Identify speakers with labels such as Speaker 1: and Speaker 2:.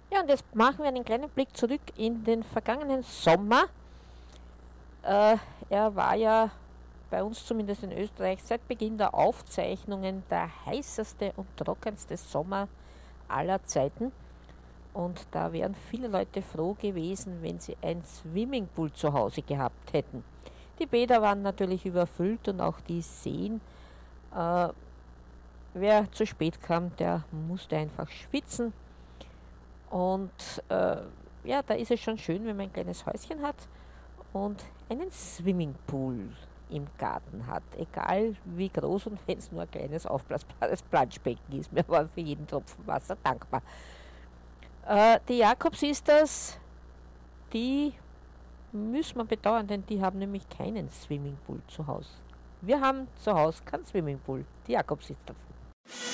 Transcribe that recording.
Speaker 1: Ja, und jetzt machen wir einen kleinen Blick zurück in den vergangenen Sommer. Er war ja bei uns zumindest in Österreich seit Beginn der Aufzeichnungen der heißeste und trockenste Sommer aller Zeiten. Und da wären viele Leute froh gewesen, wenn sie ein Swimmingpool zu Hause gehabt hätten. Die Bäder waren natürlich überfüllt und auch die Seen. Wer zu spät kam, der musste einfach schwitzen. Und ja, da ist es schon schön, wenn man ein kleines Häuschen hat und einen Swimmingpool im Garten hat. Egal wie groß und wenn es nur ein kleines aufblasbares Planschbecken ist. Wir waren für jeden Tropfen Wasser dankbar. Die Jakobsisters, die müssen wir bedauern, denn die haben nämlich keinen Swimmingpool zu Hause. Wir haben zu Hause keinen Swimmingpool, die Jakobsisters.